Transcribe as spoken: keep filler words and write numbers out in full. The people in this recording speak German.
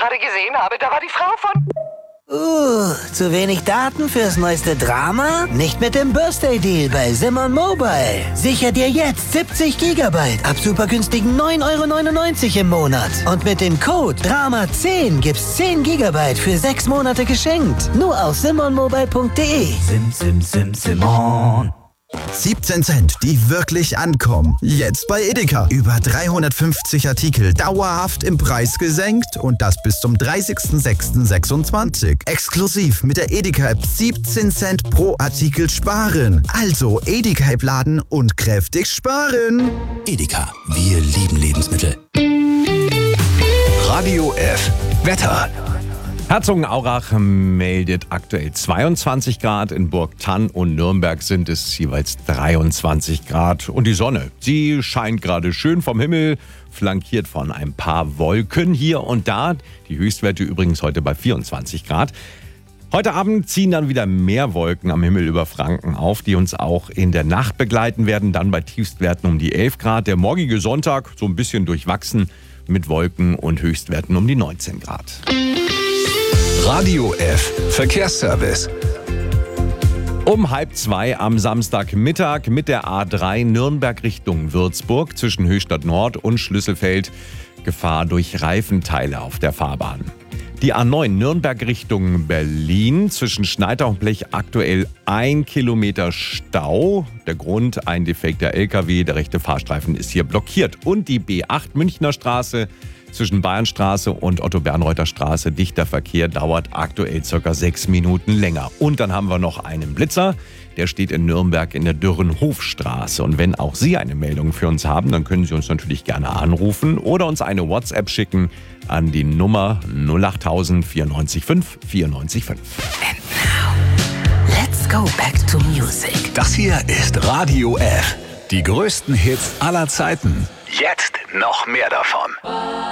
gerade gesehen habe, da war die Frau von... Uh, zu wenig Daten fürs neueste Drama? Nicht mit dem Birthday Deal bei Simon Mobile. Sicher dir jetzt siebzig Gigabyte ab super günstigen neun Euro neunundneunzig im Monat. Und mit dem Code Drama zehn gibt's zehn Gigabyte für sechs Monate geschenkt. Nur auf simonmobile punkt de. Sim, sim, sim, Simon. siebzehn Cent, die wirklich ankommen. Jetzt bei Edeka. Über dreihundertfünfzig Artikel dauerhaft im Preis gesenkt und das bis zum dreißigsten sechsten sechsundzwanzig. Exklusiv mit der Edeka-App siebzehn Cent pro Artikel sparen. Also Edeka-App laden und kräftig sparen. Edeka, wir lieben Lebensmittel. Radio F. Wetter. Herzogenaurach meldet aktuell zweiundzwanzig Grad, in Burgthann und Nürnberg sind es jeweils dreiundzwanzig Grad. Und die Sonne, sie scheint gerade schön vom Himmel, flankiert von ein paar Wolken hier und da. Die Höchstwerte übrigens heute bei vierundzwanzig Grad. Heute Abend ziehen dann wieder mehr Wolken am Himmel über Franken auf, die uns auch in der Nacht begleiten werden, dann bei Tiefstwerten um die elf Grad. Der morgige Sonntag so ein bisschen durchwachsen mit Wolken und Höchstwerten um die neunzehn Grad. Radio F. Verkehrsservice. Um halb zwei am Samstagmittag mit der A drei Nürnberg Richtung Würzburg zwischen Höchstadt Nord und Schlüsselfeld. Gefahr durch Reifenteile auf der Fahrbahn. Die A neun Nürnberg Richtung Berlin zwischen Schneider und Blech aktuell ein Kilometer Stau. Der Grund, ein defekter L K W, der rechte Fahrstreifen ist hier blockiert. Und die B acht Münchner Straße zwischen Bayernstraße und Otto-Bernreuther-Straße. Dichter Verkehr dauert aktuell circa sechs Minuten länger. Und dann haben wir noch einen Blitzer, der steht in Nürnberg in der Dürrenhofstraße. Und wenn auch Sie eine Meldung für uns haben, dann können Sie uns natürlich gerne anrufen oder uns eine WhatsApp schicken an die Nummer null acht null null vier neun fünf vier neun fünf. And now, let's go back to music. Das hier ist Radio F. Die größten Hits aller Zeiten. Jetzt noch mehr davon.